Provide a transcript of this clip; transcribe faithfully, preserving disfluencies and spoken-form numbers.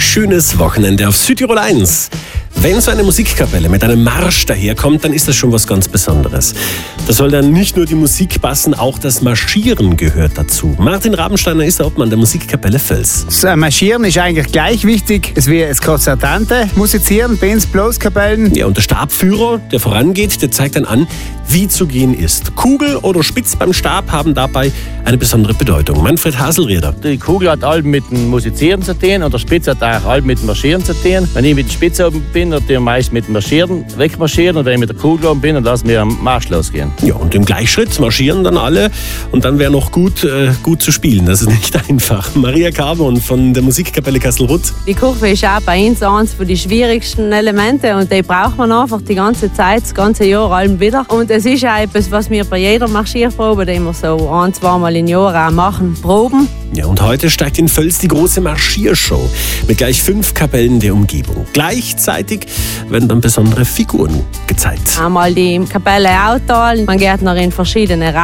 schönes Wochenende auf Südtirol eins. Wenn so eine Musikkapelle mit einem Marsch daherkommt, dann ist das schon was ganz Besonderes. Da soll dann nicht nur die Musik passen, auch das Marschieren gehört dazu. Martin Rabensteiner ist der Obmann der Musikkapelle Völs. Das Marschieren ist eigentlich gleich wichtig wie das konzertante Musizieren bei uns Blueskapellen. Ja, und der Stabführer, der vorangeht, der zeigt dann an, wie zu gehen ist. Kugel oder Spitz beim Stab haben dabei eine besondere Bedeutung. Manfred Haselrieder. Die Kugel hat allem mit dem Musizieren zu tun und der Spitz hat auch allem mit dem Marschieren zu tun. Wenn ich mit der Spitze oben bin, dann tue meist mit dem Marschieren wegmarschieren, und wenn ich mit der Kugel oben bin, dann lassen wir am Marsch losgehen. Ja, und im Gleichschritt marschieren dann alle, und dann wäre noch gut, äh, gut zu spielen. Das ist nicht einfach. Maria Carbon von der Musikkapelle Kastelruth. Die Kurve ist auch bei uns eines der schwierigsten Elemente, und die braucht man einfach die ganze Zeit, das ganze Jahr allem wieder. Und es ist auch etwas, was wir bei jeder Marschierprobe, die wir so ein-, zweimal im Jahr auch machen, proben. Ja, und heute steigt in Völs die große Marschiershow mit gleich fünf Kapellen der Umgebung. Gleichzeitig werden dann besondere Figuren gezeigt. Einmal die Kapelle Autal, man geht noch in verschiedene